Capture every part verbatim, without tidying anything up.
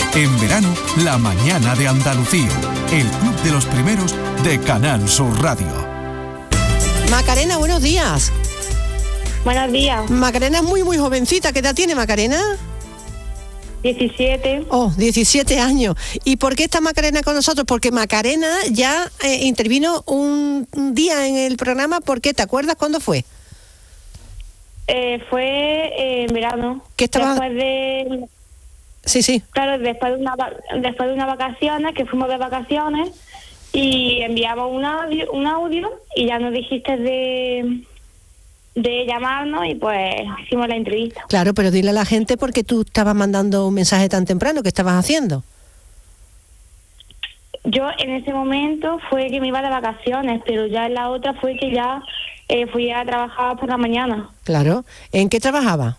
En verano, La Mañana de Andalucía, el club de los primeros de Canal Sur Radio. Macarena, buenos días. Buenos días. Macarena es muy, muy jovencita. ¿Qué edad tiene Macarena? diecisiete. Oh, diecisiete años. ¿Y por qué está Macarena con nosotros? Porque Macarena ya eh, intervino un, un día en el programa. ¿Por qué? ¿Te acuerdas cuándo fue? Eh, fue eh, en verano. ¿Qué estaba? Después de... Sí, sí. Claro, después de una después de unas vacaciones, que fuimos de vacaciones, y enviamos un audio, un audio y ya nos dijiste de... de llamarnos y pues hicimos la entrevista. Claro, pero dile a la gente por qué tú estabas mandando un mensaje tan temprano. ¿Qué estabas haciendo? Yo en ese momento fue que me iba de vacaciones, pero ya en la otra fue que ya eh, fui a trabajar por la mañana. Claro. ¿En qué trabajaba?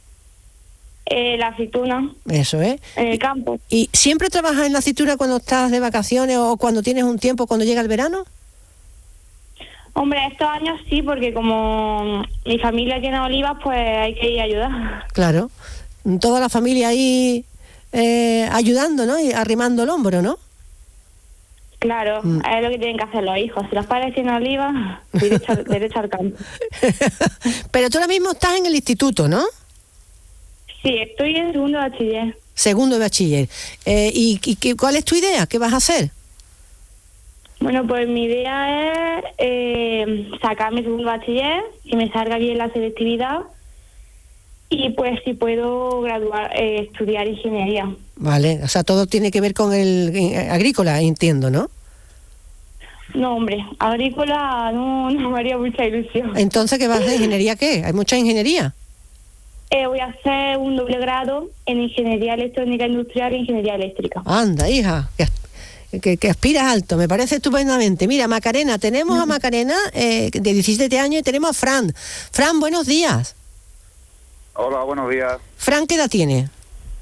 Eh, la aceituna. Eso es. En el campo. ¿Y siempre trabajas en la aceituna cuando estás de vacaciones o cuando tienes un tiempo, cuando llega el verano? Hombre, estos años sí, porque como mi familia tiene olivas, pues hay que ir a ayudar. Claro. Toda la familia ahí eh, ayudando, ¿no? Y arrimando el hombro, ¿no? Claro, mm. es lo que tienen que hacer los hijos. Si los padres tienen olivas, derecho, derecho al campo. Pero tú ahora mismo estás en el instituto, ¿no? Sí, estoy en segundo de bachiller. Segundo de bachiller. Eh, ¿Y, y qué, cuál es tu idea? ¿Qué vas a hacer? Bueno, pues mi idea es eh, sacar mi segundo bachiller, que me salga bien la selectividad y pues si puedo graduar, eh, estudiar ingeniería. Vale, o sea, todo tiene que ver con el eh, agrícola, entiendo, ¿no? No, hombre, agrícola no, no me haría mucha ilusión. Entonces, ¿qué vas a hacer? ¿Ingeniería qué? ¿Hay mucha ingeniería? Eh, voy a hacer un doble grado en Ingeniería Electrónica Industrial e Ingeniería Eléctrica. Anda, hija, que, que, que aspiras alto, me parece estupendamente. Mira, Macarena, tenemos uh-huh. a Macarena eh, de diecisiete años y tenemos a Fran. Fran, buenos días. Hola, buenos días. Fran, ¿qué edad tiene?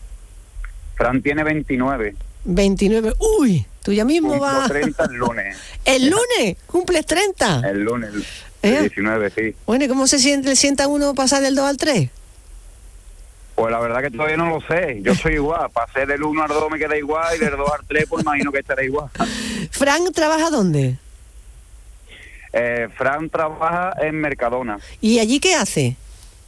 Fran tiene veintinueve. veintinueve, uy, tú ya mismo vas... Cumplo treinta el lunes. ¿El lunes? ¿Cumples treinta? El lunes, el ¿Eh? diecinueve, sí. Bueno, ¿y cómo se siente, sienta uno pasar del dos al tres? Pues la verdad que todavía no lo sé. Yo soy igual. Pasé del uno al dos me queda igual y del dos al tres pues imagino que estará igual. ¿Fran trabaja dónde? Eh, Fran trabaja en Mercadona. ¿Y allí qué hace?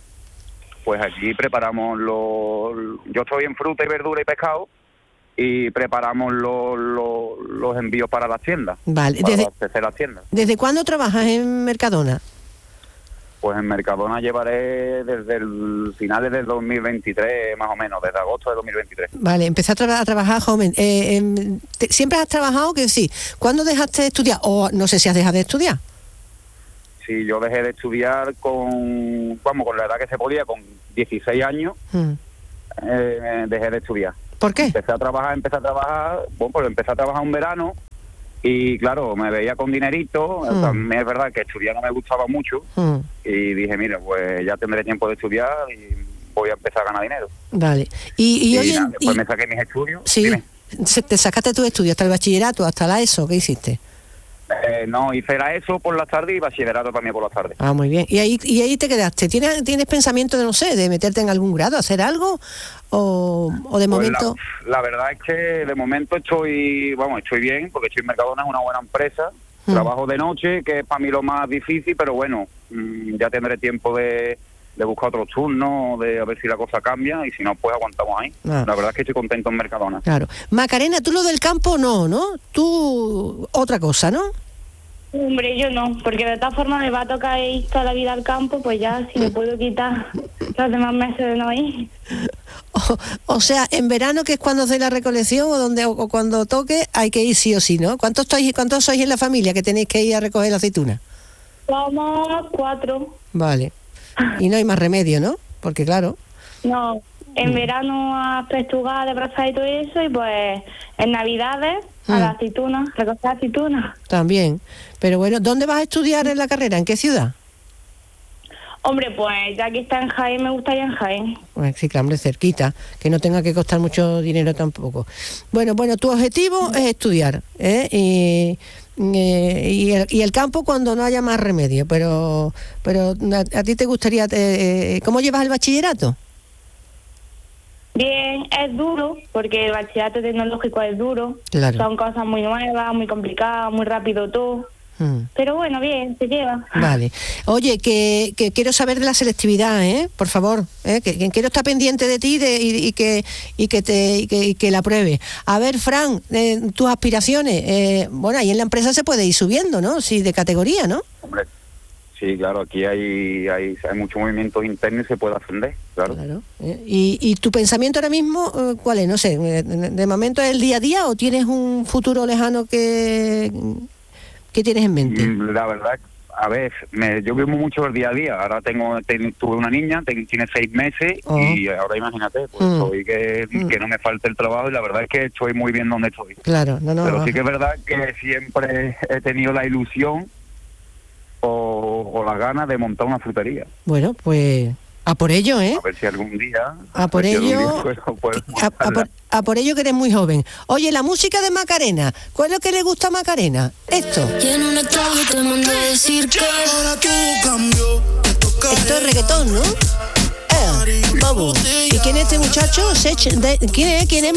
Pues aquí preparamos los... Yo estoy en fruta y verdura y pescado y preparamos los, los, los envíos para las tiendas. Vale. Para Desde, abastecer las tiendas. ¿Desde cuándo trabajas en Mercadona? Pues en Mercadona llevaré desde el finales del dos mil veintitrés, más o menos, desde agosto de dos mil veintitrés. Vale, empecé a, tra- a trabajar joven. Eh, eh, te, ¿Siempre has trabajado? Que sí. ¿Cuándo dejaste de estudiar? O no sé si has dejado de estudiar. Sí, yo dejé de estudiar con, vamos, con la edad que se podía, con dieciséis años, hmm. eh, dejé de estudiar. ¿Por qué? Empecé a trabajar, empecé a trabajar, bueno, pues empecé a trabajar un verano y claro, me veía con dinerito, hmm. también es verdad que estudiar no me gustaba mucho hmm. y dije, mira, pues ya tendré tiempo de estudiar y voy a empezar a ganar dinero. Vale. Y, y, y hoy nada, en, después y... me saqué mis estudios. Sí, dime. Te sacaste tus estudios hasta el bachillerato, hasta la ESO, ¿qué hiciste? Eh, no, hice la ESO por las tardes y bachillerato también por las tardes. Ah, muy bien. ¿Y ahí y ahí te quedaste? ¿Tienes tienes pensamiento de, no sé, de meterte en algún grado, hacer algo? ¿O, o de pues momento...? La, la verdad es que de momento estoy, vamos, estoy bien, porque estoy en Mercadona, es una buena empresa. Hmm. Trabajo de noche, que es para mí lo más difícil, pero bueno, mmm, ya tendré tiempo de, de buscar otros turnos, de a ver si la cosa cambia, y si no, pues aguantamos ahí. Ah. La verdad es que estoy contento en Mercadona. Claro. Macarena, tú lo del campo no, ¿no? Tú otra cosa, ¿no? Hombre, yo no, porque de todas formas me va a tocar ir toda la vida al campo, pues ya si me puedo quitar los demás meses de no ir. O, o sea, en verano, que es cuando hace la recolección o donde o, o cuando toque, hay que ir sí o sí, ¿no? ¿Cuántos sois, cuántos sois en la familia que tenéis que ir a recoger la aceituna? Somos cuatro. Vale. Y no hay más remedio, ¿no? Porque claro... No, en mm. verano a pestugar, de abrazar y todo eso, y pues en Navidades mm. a la aceituna, recoger aceituna. También. Pero bueno, ¿dónde vas a estudiar en la carrera? ¿En qué ciudad? Hombre, pues ya que está en Jaén, me gustaría en Jaén. Pues sí, claro, hombre, cerquita, que no tenga que costar mucho dinero tampoco. Bueno, bueno, tu objetivo es estudiar, ¿eh? Y... y, el, y el campo cuando no haya más remedio, pero pero a, a ti te gustaría, eh, ¿cómo llevas el bachillerato? Bien, es duro, porque el bachillerato tecnológico es duro. Claro. Son cosas muy nuevas, muy complicadas, muy rápido todo. Mm. Pero bueno, bien, se lleva. Vale. Oye, que, que quiero saber de la selectividad, ¿eh? Por favor, ¿eh? Que, que quiero estar pendiente de ti de, y, y que y que te y que, y que la pruebe. A ver, Fran, eh, tus aspiraciones. Eh, bueno, ahí en la empresa se puede ir subiendo, ¿no? Sí, de categoría, ¿no? Hombre, sí, claro, aquí hay hay, hay muchos movimientos internos y se puede ascender, claro. Claro. ¿eh? ¿Y, ¿Y tu pensamiento ahora mismo eh, cuál es? No sé, de, de momento es el día a día o tienes un futuro lejano que... ¿Qué tienes en mente? La verdad, a ver, me, yo vivo mucho el día a día. Ahora tengo, ten, tuve una niña, ten, tiene seis meses Oh. y ahora imagínate, pues Mm. estoy que, Mm. que no me falte el trabajo y la verdad es que estoy muy bien donde estoy. Claro, no, no. Pero no. sí que es verdad que siempre he tenido la ilusión o, o la gana de montar una frutería. Bueno, pues a por ello, ¿eh? A ver si algún día... A por ver si algún ello, día puedo- puedo a, a montarla. por, a por ello que eres muy joven. Oye, la música de Macarena, ¿cuál es lo que le gusta a Macarena? Esto. Y en un estado te mandé decir que ahora todo cambió. Esto es reggaetón, ¿no? Eh, vamos. ¿Y quién es este muchacho? Sech de- ¿Quién es? ¿Quién es?